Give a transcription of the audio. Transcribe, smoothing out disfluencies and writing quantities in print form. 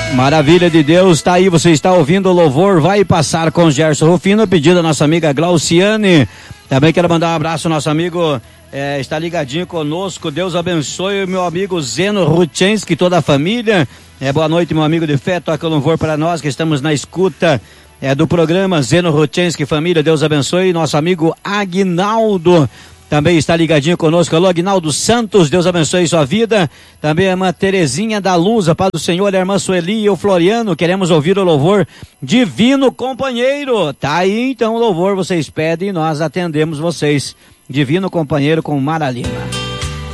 Maravilha de Deus, tá aí, você está ouvindo o louvor, vai passar com Gerson Rufino, pedido da nossa amiga Glauciane. Também quero mandar um abraço ao nosso amigo, está ligadinho conosco, Deus abençoe o meu amigo Zeno Ruchenski e toda a família. Boa noite, meu amigo de fé, toca o louvor para nós que estamos na escuta do programa. Zeno Ruchenski, família, Deus abençoe. Nosso amigo Aguinaldo também está ligadinho conosco. Alô, Aguinaldo Santos, Deus abençoe sua vida. Também a irmã Terezinha da Luz, a paz do Senhor, a irmã Sueli e o Floriano, queremos ouvir o louvor Divino Companheiro. Tá aí então o louvor, vocês pedem e nós atendemos vocês. Divino Companheiro com Mara Lima.